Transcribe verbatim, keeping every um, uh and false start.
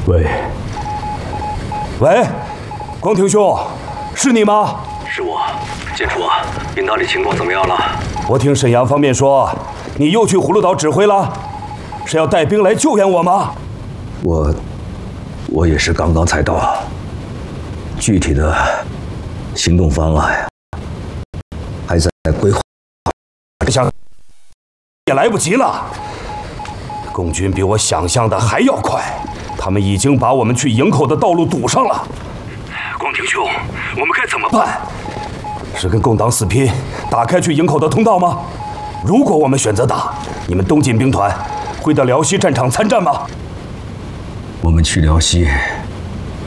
喂，喂，光庭兄，是你吗？ 是我，建初啊，冰岛里情况怎么样了？ 我听沈阳方面说，你又去葫芦岛指挥了，是要带兵来救援我吗？ 我，我也是刚刚才到，具体的行动方案还在规划。 想也来不及了，共军比我想象的还要快，他们已经把我们去营口的道路堵上了。 光庭兄，我们该怎么办？ 是跟共党死拼，打开去营口的通道吗？如果我们选择打，你们东进兵团会到辽西战场参战吗？ 我们去辽西